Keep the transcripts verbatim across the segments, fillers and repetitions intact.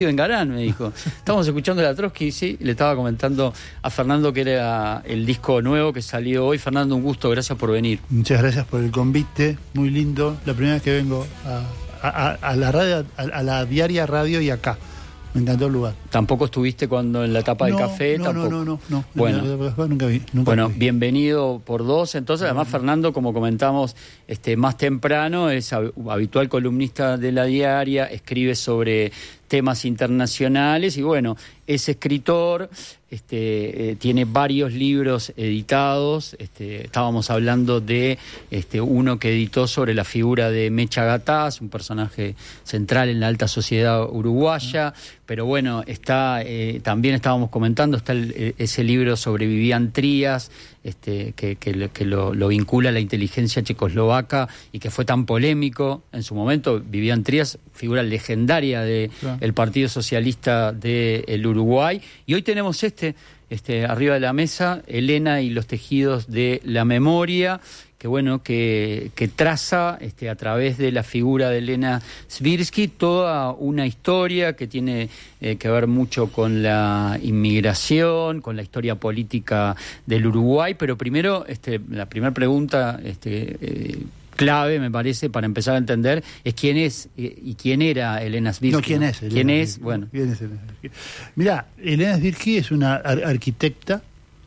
Vengarán, me dijo. Estamos escuchando a Trotsky, sí, le estaba comentando a Fernando que era el disco nuevo que salió hoy. Fernando, un gusto, gracias por venir. Muchas gracias por el convite, muy lindo. La primera vez que vengo a, a, a la radio, a, a la diaria radio y acá. Me encantó el lugar. ¿Tampoco estuviste cuando en la etapa no, del café? No, ¿Tampoco? no, no, no, no. Bueno, nunca vi. Nunca bueno vi. Bienvenido por dos. Entonces, además, Fernando, como comentamos este, más temprano, es habitual columnista de la diaria, escribe sobre temas internacionales y bueno, es escritor, este, eh, tiene varios libros editados. Este, estábamos hablando de este, uno que editó sobre la figura de Mecha Gataz, un personaje central en la alta sociedad uruguaya, pero bueno, está eh, también estábamos comentando, está el, ese libro sobre Vivian Trías, este, que, que, que lo, lo vincula a la inteligencia checoslovaca y que fue tan polémico en su momento. Vivian Trías, figura legendaria del claro. Partido Socialista del Uruguay. Y hoy tenemos este, este arriba de la mesa, Elena y los tejidos de la memoria, que bueno, que, que traza este, a través de la figura de Elena Svirsky toda una historia que tiene eh, que ver mucho con la inmigración, con la historia política del Uruguay. Pero primero, este, la primera pregunta este, eh, clave, me parece, para empezar a entender, es quién es eh, y quién era Elena Svirsky. No, ¿quién es? Elena ¿Quién es? Svirsky. Bueno. ¿Quién es Elena Svirsky? Mirá, Elena Svirsky es una ar- arquitecta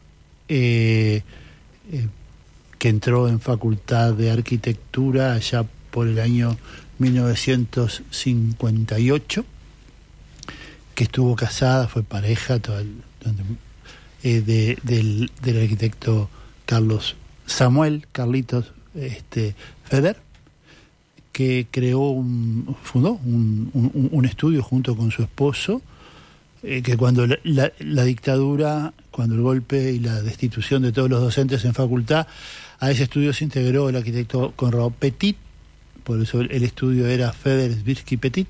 eh, eh, que entró en Facultad de Arquitectura allá por el año mil novecientos cincuenta y ocho, que estuvo casada, fue pareja todo el, eh, de, del, del arquitecto Carlos Samuel, Carlitos este, Feder, que creó un, fundó un, un, un estudio junto con su esposo, eh, que cuando la, la, la dictadura, cuando el golpe y la destitución de todos los docentes en facultad, a ese estudio se integró el arquitecto Conrado Petit, por eso el, el estudio era Feder Svirsky Petit.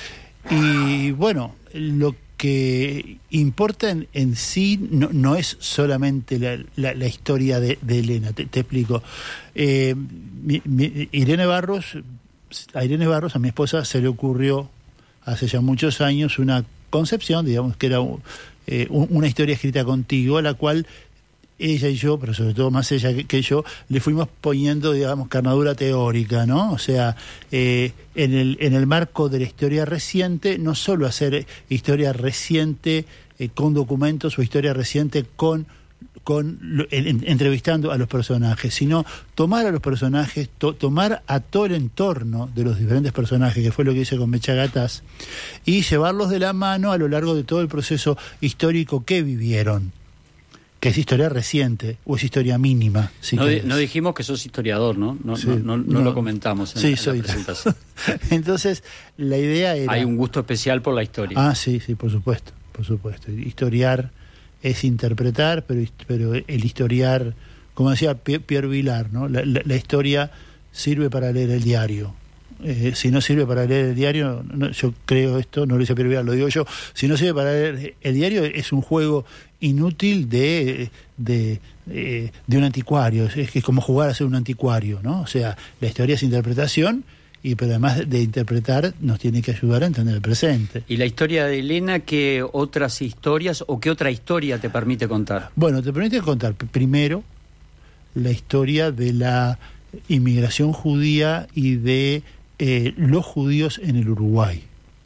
Y bueno, lo que importa en, en sí no, no es solamente la, la, la historia de, de Elena, te, te explico. Eh, mi, mi, Irene Barros, a Irene Barros, a mi esposa, se le ocurrió hace ya muchos años una concepción, digamos que era un, eh, un, una historia escrita contigo, a la cual ella y yo, pero sobre todo más ella que, que yo, le fuimos poniendo, digamos, carnadura teórica, ¿no? O sea, eh, en el en el marco de la historia reciente, no solo hacer historia reciente eh, con documentos o historia reciente con con el, en, entrevistando a los personajes, sino tomar a los personajes, to, tomar a todo el entorno de los diferentes personajes, que fue lo que hice con Mecha Gataz, y llevarlos de la mano a lo largo de todo el proceso histórico que vivieron. Que es historia reciente o es historia mínima. Si no, di, no dijimos que sos historiador, ¿no? No, sí, no, no, no, no lo comentamos en, sí, en soy. la presentación. Entonces, la idea era... Hay un gusto especial por la historia. Ah, sí, sí, por supuesto, por supuesto. Historiar es interpretar, pero, pero el historiar, como decía Pierre Vilar, ¿no? La, la, la historia sirve para leer el diario. Eh, si no sirve para leer el diario, no, yo creo esto, no lo dice Pierre Vilar, lo digo yo, si no sirve para leer el diario es un juego inútil de de, de, de un anticuario, es que es como jugar a ser un anticuario, ¿no? O sea, la historia es interpretación, y pero además de interpretar nos tiene que ayudar a entender el presente. ¿Y la historia de Elena, qué otras historias o qué otra historia te permite contar? Bueno, te permite contar primero la historia de la inmigración judía y de eh, los judíos en el Uruguay.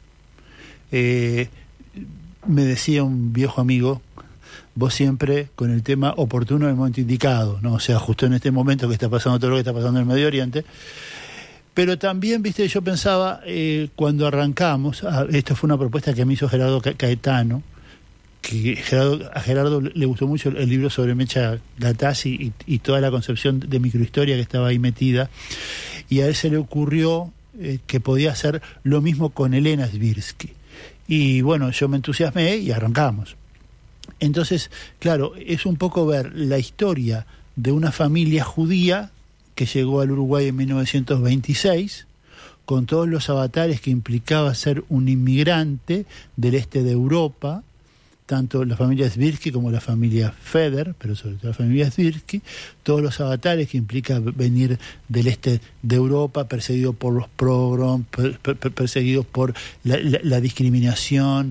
Eh, me decía un viejo amigo, vos siempre con el tema oportuno en el momento indicado, ¿no? O sea, justo en este momento que está pasando todo lo que está pasando en el Medio Oriente. Pero también, viste, yo pensaba, eh, cuando arrancamos, ah, esto fue una propuesta que me hizo Gerardo Caetano, que Gerardo, a Gerardo le gustó mucho el, el libro sobre Mecha Gataz y, y, y toda la concepción de microhistoria que estaba ahí metida, y a él se le ocurrió eh, que podía hacer lo mismo con Elena Svirsky. Y bueno, yo me entusiasmé y arrancamos. Entonces, claro, es un poco ver la historia de una familia judía que llegó al Uruguay en mil novecientos veintiséis, con todos los avatares que implicaba ser un inmigrante del este de Europa, tanto la familia Svirsky como la familia Feder, pero sobre todo la familia Svirsky, todos los avatares que implica venir del este de Europa, perseguidos por los pogroms, per, per, perseguidos por la, la, la discriminación